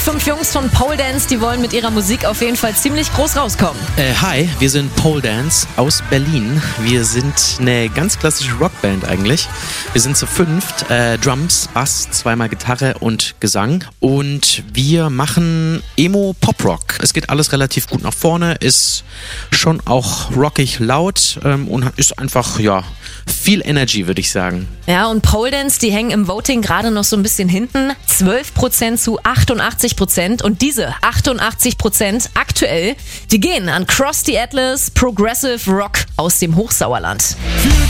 5 Jungs von Pole Dance, die wollen mit ihrer Musik auf jeden Fall ziemlich groß rauskommen. Hi, wir sind Pole Dance aus Berlin. Wir sind eine ganz klassische Rockband eigentlich. Wir sind zu 5, Drums, Bass, 2-mal Gitarre und Gesang. Und wir machen Emo-Pop-Rock. Es geht alles relativ gut nach vorne, ist schon auch rockig laut und ist einfach, viel Energy, würde ich sagen. Ja, und Pole Dance, die hängen im Voting gerade noch so ein bisschen hinten. 12% zu 88%. Und diese 88% aktuell, die gehen an Cross the Atlas Progressive Rock aus dem Hochsauerland.